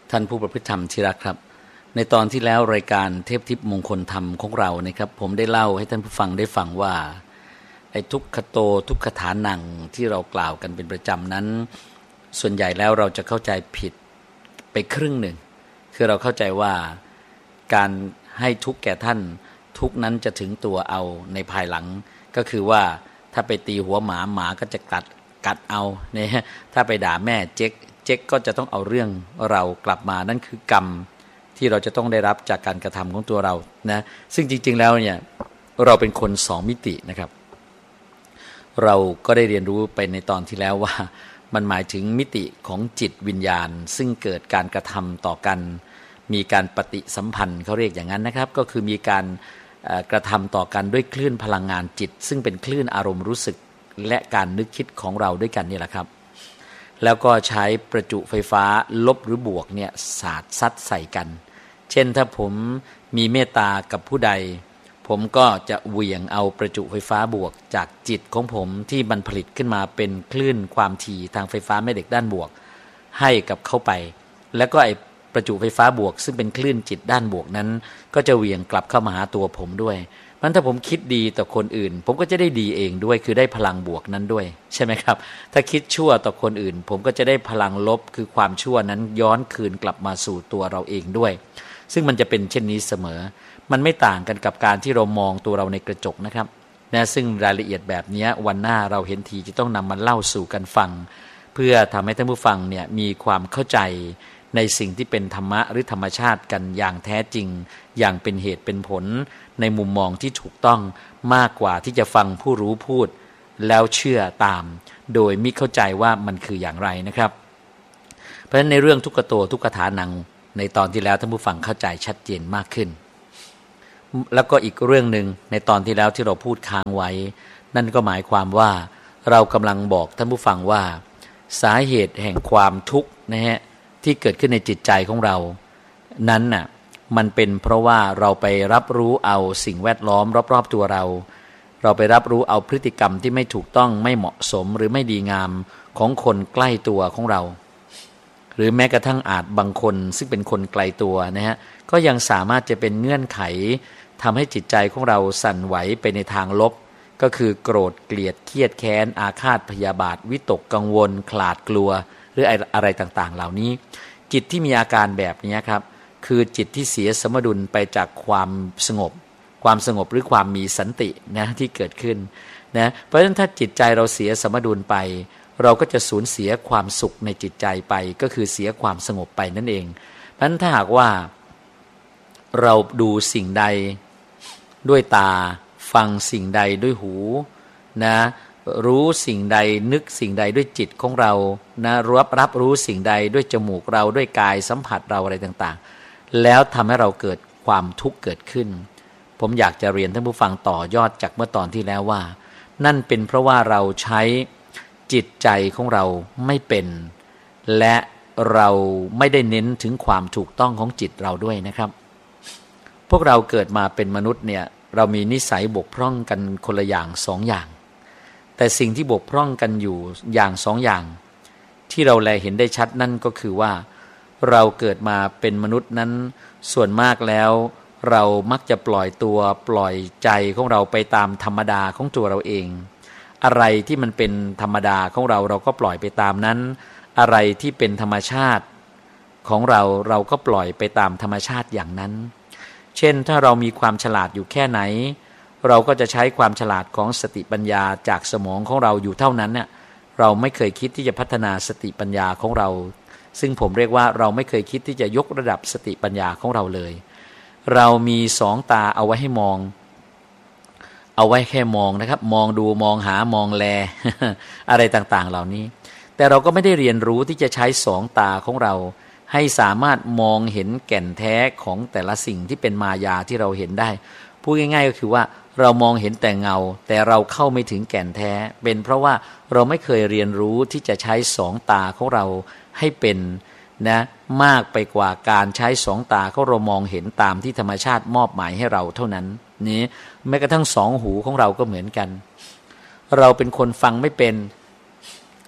ท่านผู้ประพฤติธรรมที่รักครับในตอนที่แล้วรายการเทพทิพย์มงคลธรรมของเรานะครับผมได้เล่าให้ท่านผู้ฟังได้ฟังว่าไอ้ทุกขโตทุกขฐานังที่เรากล่าวกันเป็นประจำนั้นส่วนใหญ่แล้วเราจะเข้าใจผิดไปครึ่งหนึ่งคือเราเข้าใจว่าการให้ทุกข์แก่ท่านทุกข์นั้นจะถึงตัวเอาในภายหลังก็คือว่าถ้าไปตีหัวหมาหมาก็จะกัดเอาเนี่ยถ้าไปด่าแม่เจ๊กก็จะต้องเอาเรื่องเรากลับมานั่นคือกรรมที่เราจะต้องได้รับจากการกระทำของตัวเรานะซึ่งจริงๆแล้วเนี่ยเราเป็นคนสองมิตินะครับเราก็ได้เรียนรู้ไปในตอนที่แล้วว่ามันหมายถึงมิติของจิตวิญญาณซึ่งเกิดการกระทำต่อกันมีการปฏิสัมพันธ์เขาเรียกอย่างนั้นนะครับก็คือมีการกระทำต่อกันด้วยคลื่นพลังงานจิตซึ่งเป็นคลื่นอารมณ์รู้สึกและการนึกคิดของเราด้วยกันนี่แหละครับแล้วก็ใช้ประจุไฟฟ้าลบหรือบวกเนี่ยสาดซัดใส่กันเช่นถ้าผมมีเมตตากับผู้ใดผมก็จะเหวี่ยงเอาประจุไฟฟ้าบวกจากจิตของผมที่มันผลิตขึ้นมาเป็นคลื่นความถี่ทางไฟฟ้าแม่เหล็กด้านบวกให้กับเข้าไปแล้วก็ไอประจุไฟฟ้าบวกซึ่งเป็นคลื่นจิตด้านบวกนั้นก็จะเหวี่ยงกลับเข้ามาหาตัวผมด้วยมันถ้าผมคิดดีต่อคนอื่นผมก็จะได้ดีเองด้วยคือได้พลังบวกนั้นด้วยใช่ไหมครับถ้าคิดชั่วต่อคนอื่นผมก็จะได้พลังลบคือความชั่วนั้นย้อนคืนกลับมาสู่ตัวเราเองด้วยซึ่งมันจะเป็นเช่นนี้เสมอมันไม่ต่างกันกับการที่เรามองตัวเราในกระจกนะครับนะซึ่งรายละเอียดแบบนี้วันหน้าเราเห็นทีจะต้องนำมาเล่าสู่กันฟังเพื่อทำให้ท่านผู้ฟังเนี่ยมีความเข้าใจในสิ่งที่เป็นธรรมะหรือธรรมชาติกันอย่างแท้จริงอย่างเป็นเหตุเป็นผลในมุมมองที่ถูกต้องมากกว่าที่จะฟังผู้รู้พูดแล้วเชื่อตามโดยมิเข้าใจว่ามันคืออย่างไรนะครับเพราะฉะนั้นในเรื่องทุกขโตทุกขฐานังในตอนที่แล้วท่านผู้ฟังเข้าใจชัดเจนมากขึ้นแล้วก็อีกเรื่องนึงในตอนที่แล้วที่เราพูดค้างไว้นั่นก็หมายความว่าเรากำลังบอกท่านผู้ฟังว่าสาเหตุแห่งความทุกข์นะฮะที่เกิดขึ้นในจิตใจของเรานั้นน่ะมันเป็นเพราะว่าเราไปรับรู้เอาสิ่งแวดล้อมรอบๆตัวเราไปรับรู้เอาพฤติกรรมที่ไม่ถูกต้องไม่เหมาะสมหรือไม่ดีงามของคนใกล้ตัวของเราหรือแม้กระทั่งอาจบางคนซึ่งเป็นคนไกลตัวนะฮะก็ยังสามารถจะเป็นเงื่อนไขทำให้จิตใจของเราสั่นไหวไปในทางลบก็คือโกรธเกลียดเครียดแค้นอาฆาตพยาบาทวิตกกังวลขลาดกลัวหรืออะไรต่างๆเหล่านี้จิตที่มีอาการแบบนี้ครับคือจิตที่เสียสมดุลไปจากความสงบหรือความมีสันตินะที่เกิดขึ้นนะเพราะฉะนั้นถ้าจิตใจเราเสียสมดุลไปเราก็จะสูญเสียความสุขในจิตใจไปก็คือเสียความสงบไปนั่นเองเพราะฉะนั้นถ้าหากว่าเราดูสิ่งใดด้วยตาฟังสิ่งใดด้วยหูนะรู้สิ่งใดนึกสิ่งใดด้วยจิตของเรานะรับรู้สิ่งใดด้วยจมูกเราด้วยกายสัมผัสเราอะไรต่างๆแล้วทำให้เราเกิดความทุกข์เกิดขึ้นผมอยากจะเรียนท่านผู้ฟังต่อยอดจากเมื่อตอนที่แล้วว่านั่นเป็นเพราะว่าเราใช้จิตใจของเราไม่เป็นและเราไม่ได้เน้นถึงความถูกต้องของจิตเราด้วยนะครับพวกเราเกิดมาเป็นมนุษย์เนี่ยเรามีนิสัยบกพร่องกันคนละอย่างสองอย่างแต่สิ่งที่บกพร่องกันอยู่อย่างสองอย่างที่เราแลเห็นได้ชัดนั่นก็คือว่าเราเกิดมาเป็นมนุษย์นั้นส่วนมากแล้วเรามักจะปล่อยตัวปล่อยใจของเราไปตามธรรมดาของตัวเราเองอะไรที่มันเป็นธรรมดาของเราเราก็ปล่อยไปตามนั้นอะไรที่เป็นธรรมชาติของเราก็ปล่อยไปตามธรรมชาติอย่างนั้นเช่นถ้าเรามีความฉลาดอยู่แค่ไหนเราก็จะใช้ความฉลาดของสติปัญญาจากสมองของเราอยู่เท่านั้นเนี่ยเราไม่เคยคิดที่จะพัฒนาสติปัญญาของเราซึ่งผมเรียกว่าเราไม่เคยคิดที่จะยกระดับสติปัญญาของเราเลยเรามีสองตาเอาไว้ให้มองเอาไว้แค่มองนะครับมองดูมองหามองแล อะไรต่างๆเหล่านี้แต่เราก็ไม่ได้เรียนรู้ที่จะใช้สองตาของเราให้สามารถมองเห็นแก่นแท้ของแต่ละสิ่งที่เป็นมายาที่เราเห็นได้พูดง่ายๆก็คือว่าเรามองเห็นแต่เงาแต่เราเข้าไม่ถึงแก่นแท้เป็นเพราะว่าเราไม่เคยเรียนรู้ที่จะใช้สองตาของเราให้เป็นนะมากไปกว่าการใช้สองตาของเรามองเห็นตามที่ธรรมชาติมอบหมายให้เราเท่านั้นนี้แม้กระทั่งสองหูของเราก็เหมือนกันเราเป็นคนฟังไม่เป็น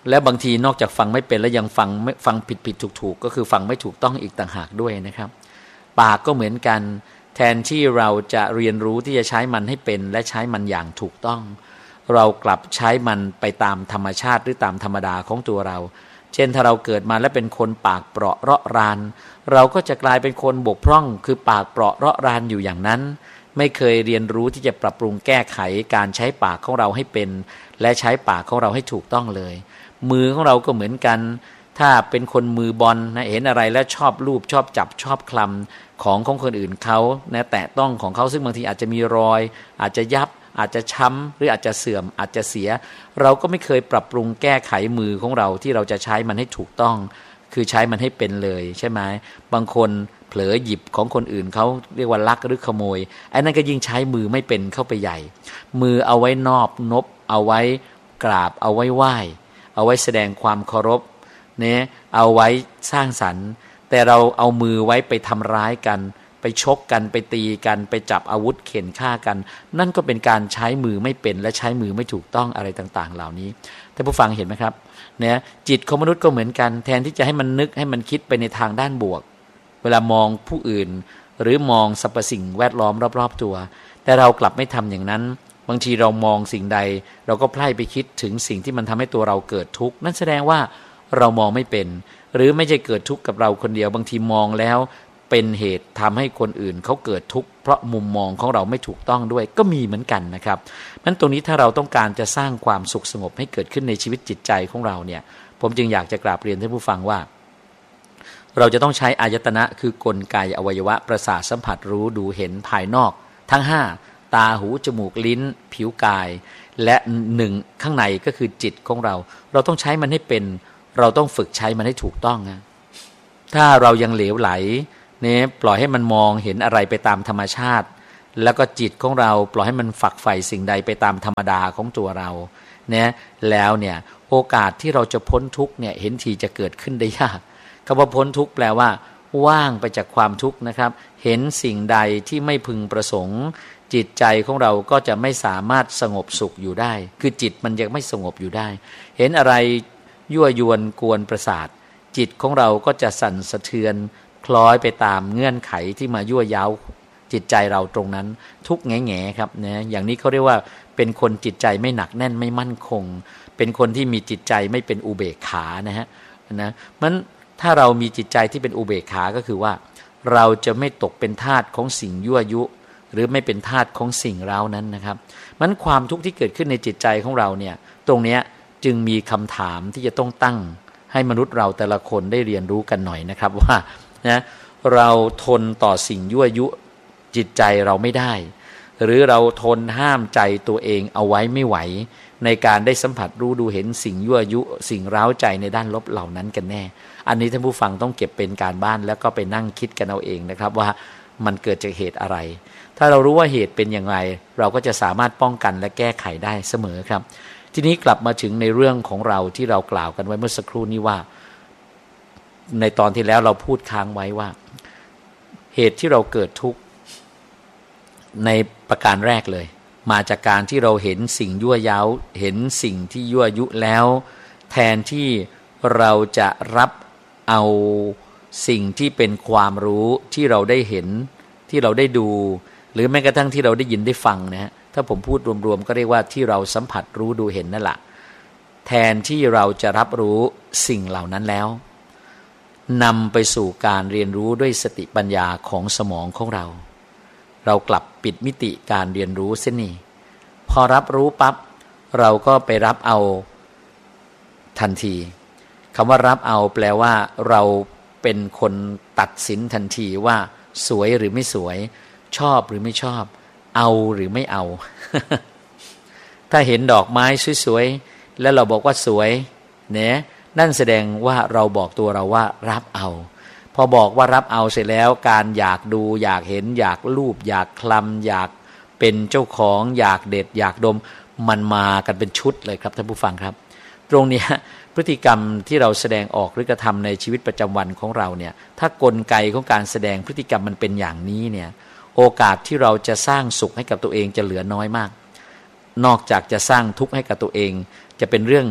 และบางทีนอกจากฟังไม่เป็นแล้วยังฟังผิดถูกก็คือฟังไม่ถูกต้องอีกต่างหากด้วยนะครับปากก็เหมือนกันแทนที่เราจะเรียนรู้ที่จะใช้มันให้เป็นและใช้มันอย่างถูกต้องเรากลับใช้มันไปตามธรรมชาติหรือตามธรรมดาของตัวเราเช่นถ้าเราเกิดมาและเป็นคนปากเปราะเราะรานเราก็จะกลายเป็นคนบกพร่องคือปากเปราะเราะรานอยู่อย่างนั้นไม่เคยเรียนรู้ที่จะปรับปรุงแก้ไขการใช้ปากของเราให้เป็นและใช้ปากของเราให้ถูกต้องเลยมือของเราก็เหมือนกันถ้าเป็นคนมือบอลนะเห็นอะไรแล้วชอบลูบชอบจับชอบคลำของคนอื่นเขานะแตะต้องของเขาซึ่งบางทีอาจจะมีรอยอาจจะยับอาจจะช้ำหรืออาจจะเสื่อมอาจจะเสียเราก็ไม่เคยปรับปรุงแก้ไขมือของเราที่เราจะใช้มันให้ถูกต้องคือใช้มันให้เป็นเลยใช่ไหมบางคนเผลอหยิบของคนอื่นเขาเรียกว่าลักหรือขโมยไอ้นั่นก็ยิ่งใช้มือไม่เป็นเข้าไปใหญ่มือเอาไว้นอบนบเอาไว้กราบเอาไว้ไหว้เอาไว้แสดงความเคารพเนี่ยเอาไว้สร้างสรรค์แต่เราเอามือไว้ไปทำร้ายกันไปชกกันไปตีกันไปจับอาวุธเข็นฆ่ากันนั่นก็เป็นการใช้มือไม่เป็นและใช้มือไม่ถูกต้องอะไรต่างๆเหล่านี้ท่านผู้ฟังเห็นไหมครับเนี่ยจิตของมนุษย์ก็เหมือนกันแทนที่จะให้มันนึกให้มันคิดไปในทางด้านบวกเวลามองผู้อื่นหรือมองสรรพสิ่งแวดล้อมรอบๆตัวแต่เรากลับไม่ทำอย่างนั้นบางทีเรามองสิ่งใดเราก็ไพล่ไปคิดถึงสิ่งที่มันทำให้ตัวเราเกิดทุกข์นั่นแสดงว่าเรามองไม่เป็นหรือไม่ใช่เกิดทุกข์กับเราคนเดียวบางทีมองแล้วเป็นเหตุทำให้คนอื่นเขาเกิดทุกข์เพราะมุมมองของเราไม่ถูกต้องด้วยก็มีเหมือนกันนะครับนั้นตรงนี้ถ้าเราต้องการจะสร้างความสุขสงบให้เกิดขึ้นในชีวิตจิตใจของเราเนี่ยผมจึงอยากจะกราบเรียนท่านผู้ฟังว่าเราจะต้องใช้อายตนะคือกลไกอวัยวะประสาทสัมผัสรู้ดูเห็นภายนอกทั้ง5ตาหูจมูกลิ้นผิวกายและ1ข้างในก็คือจิตของเราต้องใช้มันให้เป็นเราต้องฝึกใช้มันให้ถูกต้องนะถ้าเรายังเหลวไหลเนี่ยปล่อยให้มันมองเห็นอะไรไปตามธรรมชาติแล้วก็จิตของเราปล่อยให้มันฝักใฝ่สิ่งใดไปตามธรรมดาของตัวเราเนี่ยแล้วเนี่ยโอกาสที่เราจะพ้นทุกข์เนี่ยเห็นทีจะเกิดขึ้นได้ยากคำว่าพ้นทุกข์แปลว่าว่างไปจากความทุกข์นะครับเห็นสิ่งใดที่ไม่พึงประสงค์จิตใจของเราก็จะไม่สามารถสงบสุขอยู่ได้คือจิตมันยังไม่สงบอยู่ได้เห็นอะไรยั่วยวนกวนประสาทจิตของเราก็จะสั่นสะเทือนคล้อยไปตามเงื่อนไขที่มายั่วย้าจิตใจเราตรงนั้นทุกแง่ๆครับนะอย่างนี้เขาเรียกว่าเป็นคนจิตใจไม่หนักแน่นไม่มั่นคงเป็นคนที่มีจิตใจไม่เป็นอุเบกขานะฮะมันถ้าเรามีจิตใจที่เป็นอุเบกขาก็คือว่าเราจะไม่ตกเป็นทาสของสิ่งยั่วยุหรือไม่เป็นทาสของสิ่งเร้านั้นนะครับมันความทุกข์ที่เกิดขึ้นในจิตใจของเราเนี่ยตรงเนี้ยจึงมีคำถามที่จะต้องตั้งให้มนุษย์เราแต่ละคนได้เรียนรู้กันหน่อยนะครับว่านะเราทนต่อสิ่งยั่วยุจิตใจเราไม่ได้หรือเราทนห้ามใจตัวเองเอาไว้ไม่ไหวในการได้สัมผัสรู้ดูเห็นสิ่งยั่วยุสิ่งร้าวใจในด้านลบเหล่านั้นกันแน่อันนี้ท่านผู้ฟังต้องเก็บเป็นการบ้านแล้วก็ไปนั่งคิดกันเอาเองนะครับว่ามันเกิดจากเหตุอะไรถ้าเรารู้ว่าเหตุเป็นอย่างไรเราก็จะสามารถป้องกันและแก้ไขได้เสมอครับทีนี้กลับมาถึงในเรื่องของเราที่เรากล่าวกันไว้เมื่อสักครู่นี้ว่าในตอนที่แล้วเราพูดค้างไว้ว่าเหตุที่เราเกิดทุกข์ในประการแรกเลยมาจากการที่เราเห็นสิ่งยั่วย้าเห็นสิ่งที่ยั่วยุแล้วแทนที่เราจะรับเอาสิ่งที่เป็นความรู้ที่เราได้เห็นที่เราได้ดูหรือแม้กระทั่งที่เราได้ยินได้ฟังนะฮะถ้าผมพูดรวมๆก็เรียกว่าที่เราสัมผัสรู้ดูเห็นนั่นแหละแทนที่เราจะรับรู้สิ่งเหล่านั้นแล้วนำไปสู่การเรียนรู้ด้วยสติปัญญาของสมองของเรากลับปิดมิติการเรียนรู้เส้นนี้พอรับรู้ปั๊บเราก็ไปรับเอาทันทีคำว่ารับเอาแปลว่าเราเป็นคนตัดสินทันทีว่าสวยหรือไม่สวยชอบหรือไม่ชอบเอาหรือไม่เอา ถ้าเห็นดอกไม้สวยๆแล้วเราบอกว่าสวยเนี่ยนั่นแสดงว่าเราบอกตัวเราว่ารับเอาพอบอกว่ารับเอาเสร็จแล้วการอยากดูอยากเห็นอยากลูบอยากคลำอยากเป็นเจ้าของอยากเด็ดอยากดมมันมากันเป็นชุดเลยครับท่านผู้ฟังครับตรงนี้พฤติกรรมที่เราแสดงออกหรือกระทำในชีวิตประจำวันของเราเนี่ยถ้ากลไกของการแสดงพฤติกรรมมันเป็นอย่างนี้เนี่ยโอกาสที่เราจะสร้างสุขให้กับตัวเองจะเหลือน้อยมากนอกจากจะสร้างทุกข์ให้กับตัวเองจะเป็นเรื่อง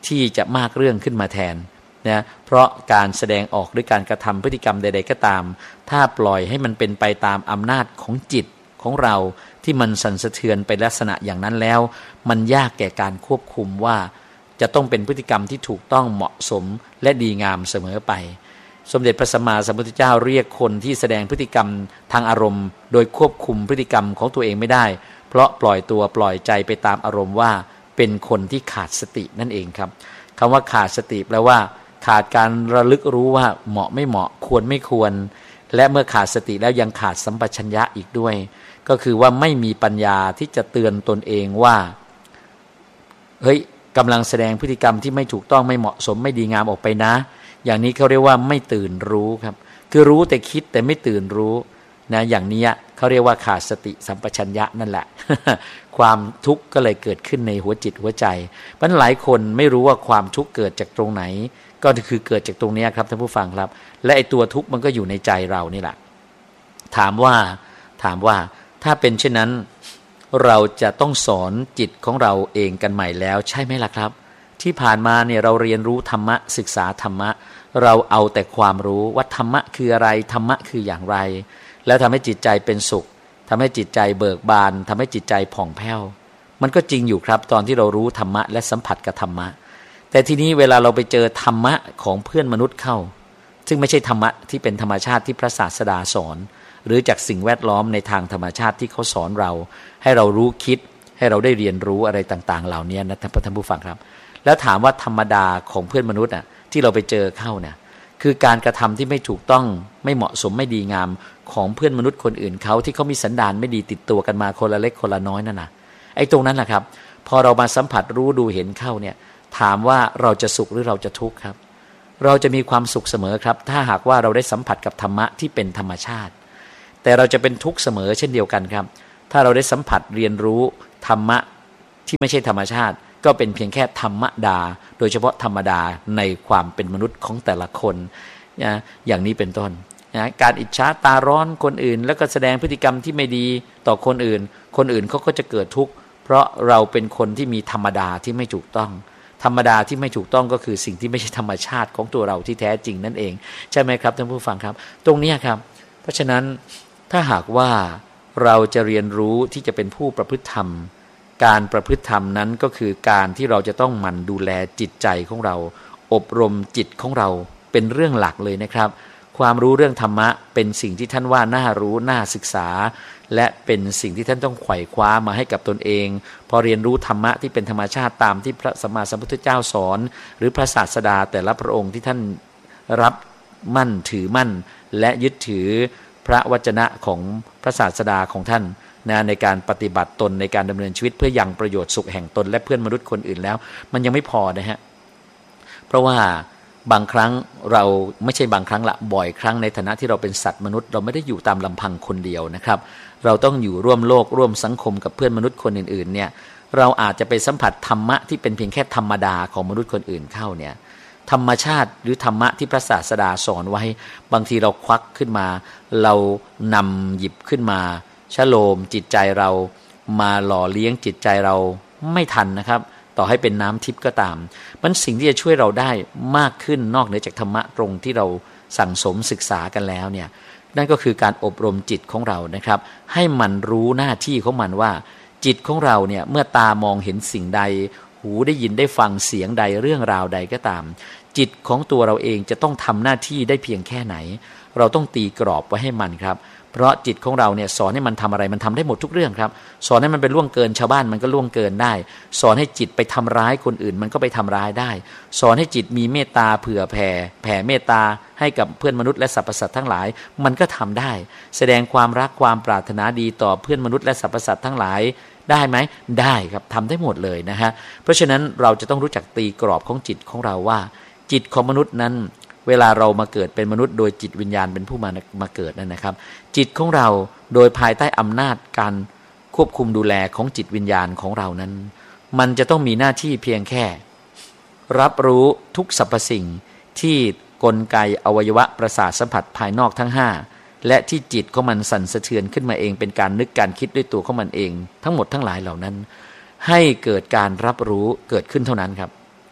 ที่จะมากเรื่องขึ้นมาแทนนะเพราะการแสดงออกด้วยการกระทำพฤติกรรมใดๆก็ตามถ้าปล่อยให้มันเป็นไปตามอำนาจของจิตของเราที่มันสั่นสะเทือนไปลักษณะอย่างนั้นแล้วมันยากแก่การควบคุมว่าจะต้องเป็นพฤติกรรมที่ถูกต้องเหมาะสมและดีงามเสมอไปสมเด็จพระสัมมาสัมพุทธเจ้าเรียกคนที่แสดงพฤติกรรมทางอารมณ์โดยควบคุมพฤติกรรมของตัวเองไม่ได้เพราะปล่อยตัวปล่อยใจไปตามอารมณ์ว่าเป็นคนที่ขาดสตินั่นเองครับคำว่าขาดสติแปลว่าขาดการระลึกรู้ว่าเหมาะไม่เหมาะควรไม่ควรและเมื่อขาดสติแล้วยังขาดสัมปชัญญะอีกด้วยก็คือว่าไม่มีปัญญาที่จะเตือนตนเองว่าเฮ้ยกำลังแสดงพฤติกรรมที่ไม่ถูกต้องไม่เหมาะสมไม่ดีงามออกไปนะอย่างนี้เขาเรียกว่าไม่ตื่นรู้ครับคือรู้แต่คิดแต่ไม่ตื่นรู้นะอย่างนี้เขาเรียกว่าขาดสติสัมปชัญญะนั่นแหละ ความทุกข์ก็เลยเกิดขึ้นในหัวจิตหัวใจเพราะหลายคนไม่รู้ว่าความทุกข์เกิดจากตรงไหนก็คือเกิดจากตรงนี้ครับท่านผู้ฟังครับและไอ้ตัวทุกข์มันก็อยู่ในใจเรานี่แหละถามว่าถ้าเป็นเช่นนั้นเราจะต้องสอนจิตของเราเองกันใหม่แล้วใช่ไหมล่ะครับที่ผ่านมาเนี่ยเราเรียนรู้ธรรมะศึกษาธรรมะเราเอาแต่ความรู้ว่าธรรมะคืออะไรธรรมะคืออย่างไรแล้วทำให้จิตใจเป็นสุขทำให้จิตใจเบิกบานทำให้จิตใจผ่องแผ้วมันก็จริงอยู่ครับตอนที่เรารู้ธรรมะและสัมผัสกับธรรมะแต่ทีนี้เวลาเราไปเจอธรรมะของเพื่อนมนุษย์เข้าซึ่งไม่ใช่ธรรมะที่เป็นธรรมชาติที่พระศาสดาสอนหรือจากสิ่งแวดล้อมในทางธรรมชาติที่เขาสอนเราให้เรารู้คิดให้เราได้เรียนรู้อะไรต่างๆเหล่านี้นะท่านผู้ฟังครับแล้วถามว่าธรรมดาของเพื่อนมนุษย์ที่เราไปเจอเข้าเนี่ยคือการกระทำที่ไม่ถูกต้องไม่เหมาะสมไม่ดีงามของเพื่อนมนุษย์คนอื่นเขาที่เขามีสันดานไม่ดีติดตัวกันมาคนละเล็กคนละน้อยนั่นนะไอ้ตรงนั้นแหละครับพอเรามาสัมผัสรู้ดูเห็นเข้าเนี่ยถามว่าเราจะสุขหรือเราจะทุกข์ครับเราจะมีความสุขเสมอครับถ้าหากว่าเราได้สัมผัสกับธรรมะที่เป็นธรรมชาติแต่เราจะเป็นทุกข์เสมอเช่นเดียวกันครับถ้าเราได้สัมผัสเรียนรู้ธรรมะที่ไม่ใช่ธรรมชาติก็เป็นเพียงแค่ธรรมดาโดยเฉพาะธรรมดาในความเป็นมนุษย์ของแต่ละคนนะอย่างนี้เป็นต้นนะการอิจฉาตาร้อนคนอื่นแล้วก็แสดงพฤติกรรมที่ไม่ดีต่อคนอื่นเขาก็จะเกิดทุกข์เพราะเราเป็นคนที่มีธรรมดาที่ไม่ถูกต้องธรรมดาที่ไม่ถูกต้องก็คือสิ่งที่ไม่ใช่ธรรมชาติของตัวเราที่แท้จริงนั่นเองใช่ไหมครับท่านผู้ฟังครับตรงนี้ครับเพราะฉะนั้นถ้าหากว่าเราจะเรียนรู้ที่จะเป็นผู้ประพฤติธรรมการประพฤติธรรมนั้นก็คือการที่เราจะต้องหมั่นดูแลจิตใจของเราอบรมจิตของเราเป็นเรื่องหลักเลยนะครับความรู้เรื่องธรรมะเป็นสิ่งที่ท่านว่าน่ารู้น่าศึกษาและเป็นสิ่งที่ท่านต้องไขว่คว้ามาให้กับตนเองพอเรียนรู้ธรรมะที่เป็นธรรมชาติตามที่พระสัมมาสัมพุทธเจ้าสอนหรือพระศาสดาแต่ละพระองค์ที่ท่านรับมั่นถือมั่นและยึดถือพระวจนะของพระศาสดาของท่านนะในการปฏิบัติตนในการดำเนินชีวิตเพื่อยังประโยชน์สุขแห่งตนและเพื่อนมนุษย์คนอื่นแล้วมันยังไม่พอนะฮะเพราะว่าบางครั้งเราไม่ใช่บางครั้งละบ่อยครั้งในฐานะที่เราเป็นสัตว์มนุษย์เราไม่ได้อยู่ตามลำพังคนเดียวนะครับเราต้องอยู่ร่วมโลกร่วมสังคมกับเพื่อนมนุษย์คนอื่นๆเนี่ยเราอาจจะไปสัมผัสธรรมะที่เป็นเพียงแค่ธรรมดาของมนุษย์คนอื่นเข้าเนี่ยธรรมชาติหรือธรรมะที่พระศาสดาสอนไว้บางทีเราควักขึ้นมาเรานำหยิบขึ้นมาชโลมจิตใจเรามาหล่อเลี้ยงจิตใจเราไม่ทันนะครับต่อให้เป็นน้ำทิพย์ก็ตามมันสิ่งที่จะช่วยเราได้มากขึ้นนอกเหนือจากธรรมะตรงที่เราสั่งสมศึกษากันแล้วเนี่ยนั่นก็คือการอบรมจิตของเรานะครับให้มันรู้หน้าที่ของมันว่าจิตของเราเนี่ยเมื่อตามองเห็นสิ่งใดหูได้ยินได้ฟังเสียงใดเรื่องราวใดก็ตามจิตของตัวเราเองจะต้องทำหน้าที่ได้เพียงแค่ไหนเราต้องตีกรอบไว้ให้มันครับเพราะจิตของเราเนี่ยสอนให้มันทำอะไรมันทำได้หมดทุกเรื่องครับสอนให้มันไปล่วงเกินชาวบ้านมันก็ล่วงเกินได้สอนให้จิตไปทำร้ายคนอื่นมันก็ไปทำร้ายได้สอนให้จิตมีเมตตาเผื่อแผ่เมตตาให้กับเพื่อนมนุษย์และสรรพสัตว์ทั้งหลายมันก็ทำได้แสดงความรักความปรารถนาดีต่อเพื่อนมนุษย์และสรรพสัตว์ทั้งหลายได้ไหมได้ครับทำได้หมดเลยนะฮะเพราะฉะนั้นเราจะต้องรู้จักตีกรอบของจิตของเราว่าจิตของมนุษย์นั้นเวลาเรามาเกิดเป็นมนุษย์โดยจิตวิญญาณเป็นผู้มาเกิดนั่นนะครับจิตของเราโดยภายใต้อำนาจการควบคุมดูแลของจิตวิญญาณของเรานั้นมันจะต้องมีหน้าที่เพียงแค่รับรู้ทุกสรรพสิ่งที่กลไกอวัยวะประสาทสัมผัสภายนอกทั้ง5และที่จิตของมันสั่นสะเทือนขึ้นมาเองเป็นการนึกการคิดด้วยตัวของมันเองทั้งหมดทั้งหลายเหล่านั้นให้เกิดการรับรู้เกิดขึ้นเท่านั้นครับ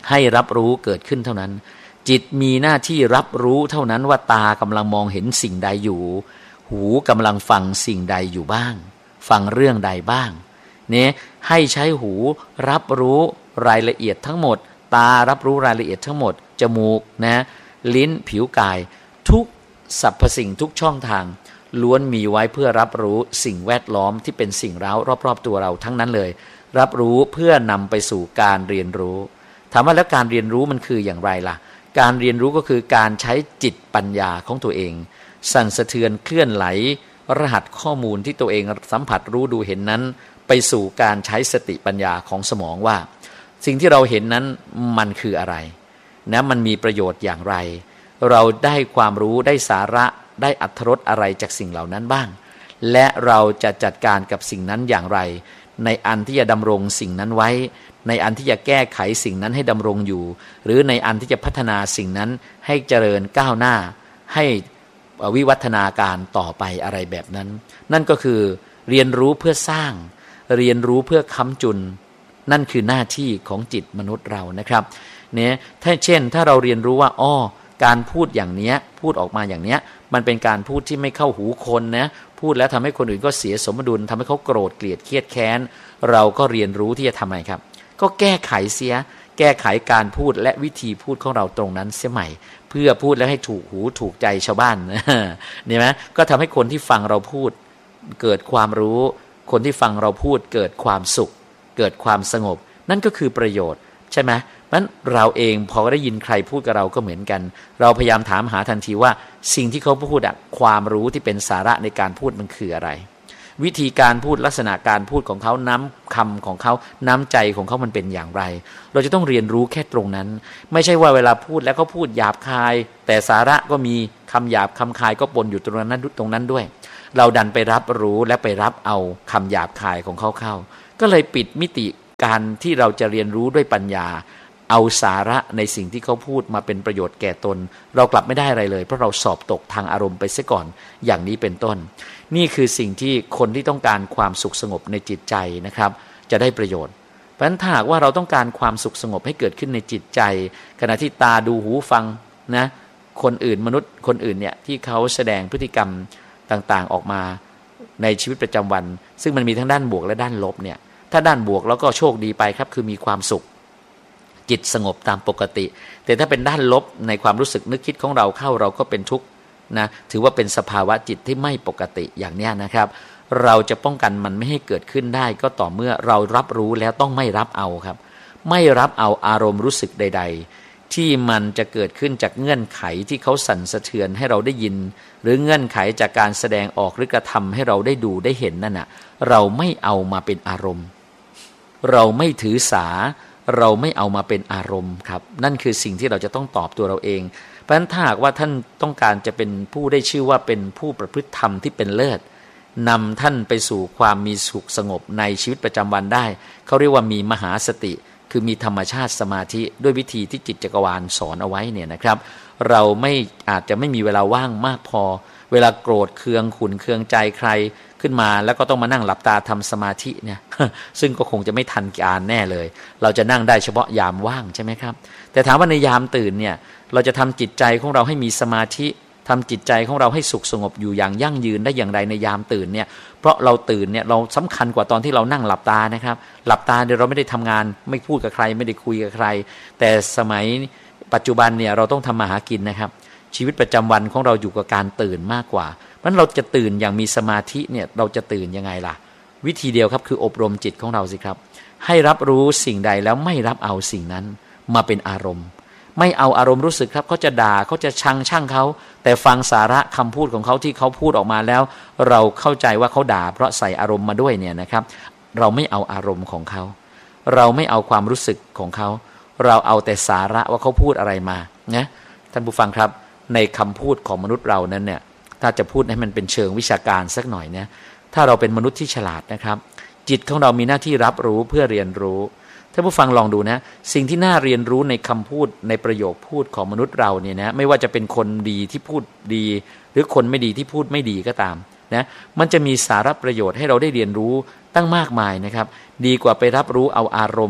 ให้รับรู้เกิดขึ้นเท่านั้นจิตมีหน้าที่รับรู้เท่านั้นว่าตากำลังมองเห็นสิ่งใดอยู่หูกำลังฟังสิ่งใดอยู่บ้างฟังเรื่องใดบ้างเนี่ยให้ใช้หูรับรู้รายละเอียดทั้งหมดตารับรู้รายละเอียดทั้งหมดจมูกนะลิ้นผิวกายทุกสรรพสิ่งทุกช่องทางล้วนมีไว้เพื่อรับรู้สิ่งแวดล้อมที่เป็นสิ่งเร้ารอบๆตัวเราทั้งนั้นเลยรับรู้เพื่อนำไปสู่การเรียนรู้ถามว่าแล้วการเรียนรู้มันคืออย่างไรล่ะการเรียนรู้ก็คือการใช้จิตปัญญาของตัวเองสั่นสะเทือนเคลื่อนไหลรหัสข้อมูลที่ตัวเองสัมผัสรู้ดูเห็นนั้นไปสู่การใช้สติปัญญาของสมองว่าสิ่งที่เราเห็นนั้นมันคืออะไรนะมันมีประโยชน์อย่างไรเราได้ความรู้ได้สาระได้อรรถรสอะไรจากสิ่งเหล่านั้นบ้างและเราจะจัดการกับสิ่งนั้นอย่างไรในอันที่จะดำรงสิ่งนั้นไว้ในอันที่จะแก้ไขสิ่งนั้นให้ดำรงอยู่หรือในอันที่จะพัฒนาสิ่งนั้นให้เจริญก้าวหน้าให้วิวัฒนาการต่อไปอะไรแบบนั้นนั่นก็คือเรียนรู้เพื่อสร้างเรียนรู้เพื่อค้ำจุนนั่นคือหน้าที่ของจิตมนุษย์เรานะครับเนี่ยถ้าเราเรียนรู้ว่าการพูดอย่างเนี้ยพูดออกมาอย่างเนี้ยมันเป็นการพูดที่ไม่เข้าหูคนนะพูดแล้วทำให้คนอื่นก็เสียสมดุลทำให้เขาโกรธเกลียดเครียดแค้นเราก็เรียนรู้ที่จะทำไงครับก็แก้ไขเสียแก้ไขการพูดและวิธีพูดของเราตรงนั้นเสียใหม่เพื่อพูดแล้วให้ถูกหูถูกใจชาวบ้านเนี่ยไหมก็ทำให้คนที่ฟังเราพูดเกิดความรู้คนที่ฟังเราพูดเกิดความสุขเกิดความสงบนั่นก็คือประโยชน์ใช่ไหมนั้นเราเองพอได้ยินใครพูดกับเราก็เหมือนกันเราพยายามถามหาทันทีว่าสิ่งที่เขาพูดความรู้ที่เป็นสาระในการพูดมันคืออะไรวิธีการพูดลักษณะการพูดของเขาน้ำคำของเขาน้ำใจของเขามันเป็นอย่างไรเราจะต้องเรียนรู้แค่ตรงนั้นไม่ใช่ว่าเวลาพูดแล้วเขาพูดหยาบคายแต่สาระก็มีคำหยาบคำคายก็ปนอยู่ตรงนั้นด้วยเราดันไปรับรู้และไปรับเอาคำหยาบคายของเขาเข้าก็เลยปิดมิติการที่เราจะเรียนรู้ด้วยปัญญาเอาสาระในสิ่งที่เขาพูดมาเป็นประโยชน์แก่ตนเรากลับไม่ได้อะไรเลยเพราะเราสอบตกทางอารมณ์ไปเสียก่อนอย่างนี้เป็นต้นนี่คือสิ่งที่คนที่ต้องการความสุขสงบในจิตใจนะครับจะได้ประโยชน์เพราะฉะนั้นถ้าหากว่าเราต้องการความสุขสงบให้เกิดขึ้นในจิตใจขณะที่ตาดูหูฟังนะคนอื่นมนุษย์คนอื่นเนี่ยที่เขาแสดงพฤติกรรมต่างๆออกมาในชีวิตประจำวันซึ่งมันมีทั้งด้านบวกและด้านลบเนี่ยถ้าด้านบวกแล้วก็โชคดีไปครับคือมีความสุขจิตสงบตามปกติแต่ถ้าเป็นด้านลบในความรู้สึกนึกคิดของเราเข้าเราก็เป็นทุกข์นะถือว่าเป็นสภาวะจิตที่ไม่ปกติอย่างนี้นะครับเราจะป้องกันมันไม่ให้เกิดขึ้นได้ก็ต่อเมื่อเรารับรู้แล้วต้องไม่รับเอาครับไม่รับเอาอารมณ์รู้สึกใดๆที่มันจะเกิดขึ้นจากเงื่อนไขที่เขาสั่นสะเทือนให้เราได้ยินหรือเงื่อนไขจากการแสดงออกหรือกระทำให้เราได้ดูได้เห็นนั่นน่ะเราไม่เอามาเป็นอารมณ์เราไม่ถือสาเราไม่เอามาเป็นอารมณ์ครับนั่นคือสิ่งที่เราจะต้องตอบตัวเราเองเพราะฉะนั้นถ้าหากว่าท่านต้องการจะเป็นผู้ได้ชื่อว่าเป็นผู้ประพฤติธรรมที่เป็นเลิศนำท่านไปสู่ความมีสุขสงบในชีวิตประจำวันได้เขาเรียกว่ามีมหาสติคือมีธรรมชาติสมาธิด้วยวิธีที่จิตจักรวาลสอนเอาไว้เนี่ยนะครับเราไม่อาจจะไม่มีเวลาว่างมากพอเวลาโกรธเคืองขุ่นเคืองใจใครขึ้นมาแล้วก็ต้องมานั่งหลับตาทำสมาธิเนี่ย ซึ่งก็คงจะไม่ทันการแน่เลยเราจะนั่งได้เฉพาะยามว่างใช่ไหมครับแต่ถามว่าในยามตื่นเนี่ยเราจะทำจิตใจของเราให้มีสมาธิทำจิตใจของเราให้สุขสงบอยู่อย่างยั่งยืนได้อย่างไรในยามตื่นเนี่ยเพราะเราตื่นเนี่ยเราสำคัญกว่าตอนที่เรานั่งหลับตานะครับหลับตาเดี๋ยวเราไม่ได้ทำงานไม่พูดกับใครไม่ได้คุยกับใครแต่สมัยปัจจุบันเนี่ยเราต้องทำมาหากินนะครับชีวิตประจำวันของเราอยู่กับการตื่นมากกว่าเพราะฉะนั้นเราจะตื่นอย่างมีสมาธิเนี่ยเราจะตื่นยังไงล่ะวิธีเดียวครับคืออบรมจิตของเราสิครับให้รับรู้สิ่งใดแล้วไม่รับเอาสิ่งนั้นมาเป็นอารมณ์ไม่เอาอารมณ์รู้สึกครับเขาจะด่าเขาจะช่างเขาแต่ฟังสาระคำพูดของเขาที่เขาพูดออกมาแล้วเราเข้าใจว่าเขาด่าเพราะใส่อารมณ์มาด้วยเนี่ยนะครับเราไม่เอาอารมณ์ของเขาเราไม่เอาความรู้สึกของเขาเราเอาแต่สาระว่าเขาพูดอะไรมานะท่านผู้ฟังครับในคำพูดของมนุษย์เรานั้นเนี่ยถ้าจะพูดให้มันเป็นเชิงวิชาการสักหน่อยนะถ้าเราเป็นมนุษย์ที่ฉลาดนะครับจิตของเรามีหน้าที่รับรู้เพื่อเรียนรู้ท่านผู้ฟังลองดูนะสิ่งที่น่าเรียนรู้ในคำพูดในประโยคพูดของมนุษย์เราเนี่ยนะไม่ว่าจะเป็นคนดีที่พูดดีหรือคนไม่ดีที่พูดไม่ดีก็ตามนะมันจะมีสาระประโยชน์ให้เราได้เรียนรู้ตั้งมากมายนะครับดีกว่าไปรับรู้เอาอารมณ์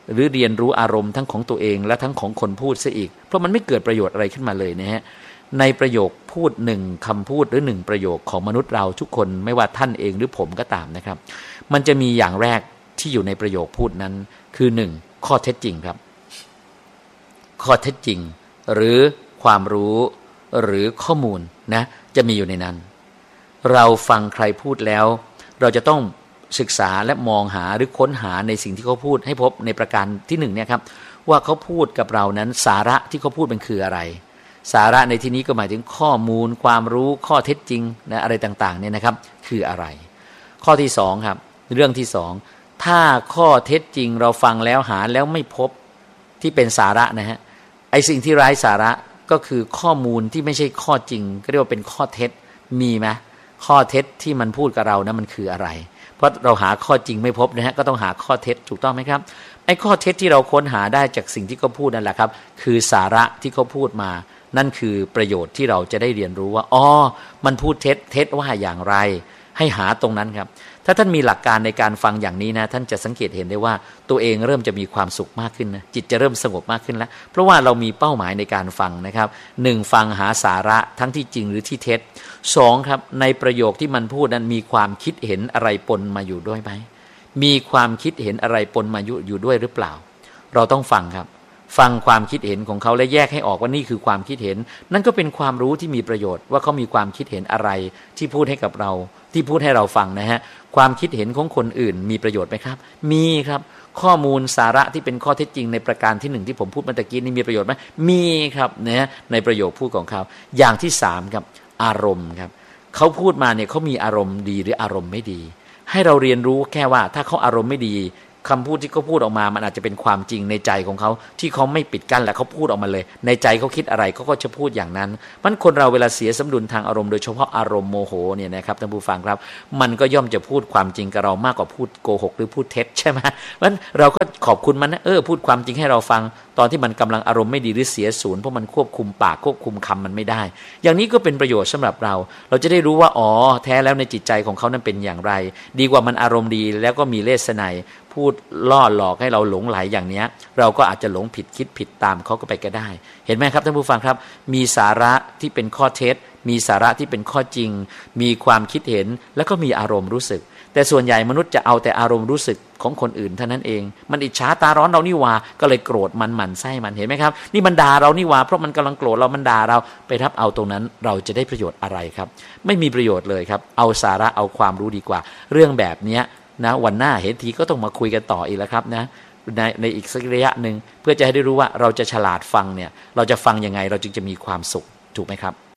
หรือเรียนรู้อารมณ์ทั้งของตัวเองและทั้งของคนพูดซะอีกเพราะมันไม่เกิดประโยชน์อะไรขึ้นมาเลยนะฮะในประโยคพูดหนึ่งคำพูดหรือหนึ่งประโยคของมนุษย์เราทุกคนไม่ว่าท่านเองหรือผมก็ตามนะครับมันจะมีอย่างแรกที่อยู่ในประโยคพูดนั้นคือหนึ่งข้อเท็จจริงครับข้อเท็จจริงหรือความรู้หรือข้อมูลนะจะมีอยู่ในนั้นเราฟังใครพูดแล้วเราจะต้องศึกษาและมองหาหรือค้นหาในสิ่งที่เขาพูดให้พบในประการที่หนึ่งเนี่ยครับว่าเขาพูดกับเรานั้นสาระที่เขาพูดมันคืออะไรสาระในที่นี้ก็หมายถึงข้อมูลความรู้ข้อเท็จจริงนะอะไรต่างๆเนี่ยนะครับคืออะไรข้อที่สองครับเรื่องที่สองถ้าข้อเท็จจริงเราฟังแล้วหาแล้วไม่พบที่เป็นสาระนะฮะไอ้สิ่งที่ไร้สาระก็คือข้อมูลที่ไม่ใช่ข้อจริงก็เรียกว่าเป็นข้อเท็จมีไหมข้อเท็จที่มันพูดกับเรานะมันคืออะไรเพราะเราหาข้อจริงไม่พบนะฮะก็ต้องหาข้อเท็จถูกต้องไหมครับไอ้ข้อเท็จที่เราค้นหาได้จากสิ่งที่เขาพูดนั่นแหละครับคือสาระที่เขาพูดมานั่นคือประโยชน์ที่เราจะได้เรียนรู้ว่าอ๋อมันพูดเท็จว่าอย่างไรให้หาตรงนั้นครับถ้าท่านมีหลักการในการฟังอย่างนี้นะท่านจะสังเกตเห็นได้ว่าตัวเองเริ่มจะมีความสุขมากขึ้นนะจิตจะเริ่มสงบมากขึ้นแล้วเพราะว่าเรามีเป้าหมายในการฟังนะครับหนึ่งฟังหาสาระทั้งที่จริงหรือที่เท็จสองครับในประโยคที่มันพูดนั้นมีความคิดเห็นอะไรปนมาอยู่ด้วยไหมมีความคิดเห็นอะไรปนมาอยู่ด้วยหรือเปล่าเราต้องฟังครับฟังความคิดเห็นของเขาและแยกให้ออกว่านี่คือความคิดเห็นนั่นก็เป็นความรู้ที่มีประโยชน์ว่าเขามีความคิดเห็นอะไรที่พูดให้กับเราที่พูดให้เราฟังนะฮะความคิดเห็นของคนอื่นมีประโยชน์ไหมครับมีครับข้อมูลสาระที่เป็นข้อเท็จจริงในประการที่หนึ่งที่ผมพูดเมื่อกี้นี่มีประโยชน์ไหมมีครับนะในประโยคพูดของเขาอย่างที่สามครับอารมณ์ครับเขาพูดมาเนี่ยเขามีอารมณ์ดีหรืออารมณ์ไม่ดีให้เราเรียนรู้แค่ว่าถ้าเขาอารมณ์ไม่ดีคำพูดที่เขาพูดออกมามันอาจจะเป็นความจริงในใจของเขาที่เขาไม่ปิดกั้นและเขาพูดออกมาเลยในใจเขาคิดอะไรเขาก็จะพูดอย่างนั้นมันคนเราเวลาเสียสมดุลทางอารมณ์โดยเฉพาะอารมณ์โมโหเนี่ยนะครับท่านผู้ฟังครับมันก็ย่อมจะพูดความจริงกับเรามากกว่าพูดโกหกหรือพูดเท็จใช่ไหมมันเราก็ขอบคุณมันนะพูดความจริงให้เราฟังตอนที่มันกำลังอารมณ์ไม่ดีหรือเสียศูนย์เพราะมันควบคุมปากควบคุมคำมันไม่ได้อย่างนี้ก็เป็นประโยชน์สำหรับเราจะได้รู้ว่าอ๋อแท้แล้วในจิตใจของเขานั้นเป็นอย่างไรดีกว่ามันอารมณ์ดีแล้วก็มีเลสไนพูดล่อหลอกให้เราหลงไหลอย่างนี้เราก็อาจจะหลงผิดคิดผิดตามเขาก็ไปก็ได้เห็นไหมครับท่านผู้ฟังครับมีสาระที่เป็นข้อเท็จมีสาระที่เป็นข้อจริงมีความคิดเห็นแล้วก็มีอารมณ์รู้สึกแต่ส่วนใหญ่มนุษย์จะเอาแต่อารมณ์รู้สึกของคนอื่นเท่านั้นเองมันอิจฉาตาร้อนเรานี่ว่าก็เลยโกรธมันหมั่นไส้มันเห็นไหมครับนี่มันด่าเรานี่ว่าเพราะมันกำลังโกรธเรามันด่าเราไปรับเอาตรงนั้นเราจะได้ประโยชน์อะไรครับไม่มีประโยชน์เลยครับเอาสาระเอาความรู้ดีกว่าเรื่องแบบนี้นะวันหน้าเห็นทีก็ต้องมาคุยกันต่ออีกแล้วครับนะในอีกสักระยะหนึ่งเพื่อจะให้ได้รู้ว่าเราจะฉลาดฟังเนี่ยเราจะฟังยังไงเราจึงจะมีความสุขถูกไหมครับ